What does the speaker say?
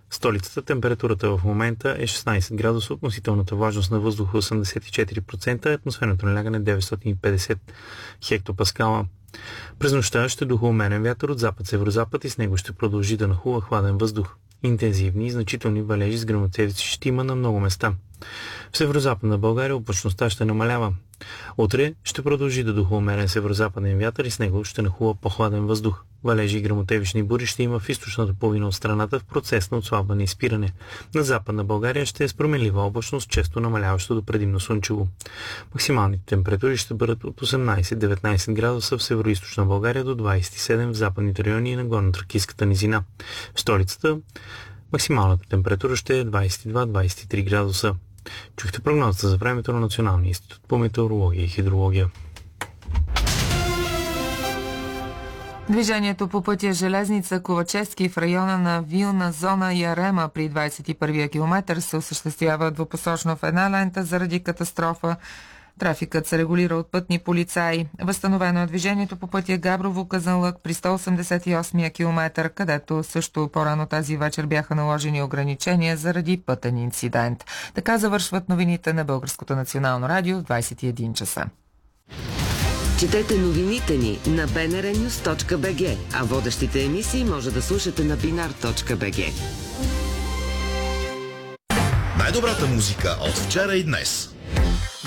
Столицата температурата в момента е 16 градуса, относителната влажност на въздуха 84%, атмосферното налягане 950 хектопаскала. През нощта ще духа умерен вятър от запад-северозапад и с него ще продължи да нахува хладен въздух. Интензивни и значителни валежи с гръмотевици ще има на много места. В северозападна България облачността ще намалява. Утре ще продължи да духа умерен северозападен вятър и с него ще нахува по-хладен въздух. Валежи и гръмотевични бури ще има в източната половина от страната в процес на отслабване и спиране. На западна България ще е с променлива облачност, често намаляващо до предимно слънчево. Максималните температури ще бъдат от 18-19 градуса в североизточна България до 27 в западните райони и на горно-тракийската низина. В столицата максималната температура ще е 22-23 градуса. Чухте прогнозата за времето на Националния институт по метеорология и хидрология. Движението по пътя Железница Ковачевски в района на Вилна зона Ярема при 21-я километър се осъществява двупосочно в една лента заради катастрофа. Трафикът се регулира от пътни полицаи. Възстановено е движението по пътя Габрово-Казанлък при 188-я километър, където също по-рано тази вечер бяха наложени ограничения заради пътен инцидент. Така завършват новините на Българското национално радио в 21 часа. Четете новините ни на bnrnews.bg, а водещите емисии може да слушате на binar.bg. Най-добрата музика от вчера и днес.